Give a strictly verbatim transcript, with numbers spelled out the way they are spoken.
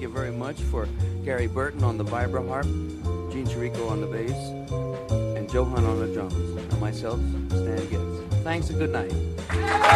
you very much for Gary Burton on the vibra harp, Gene Chirico on the bass, and Johan on the drums, and myself, Stan Getz. Thanks and good night.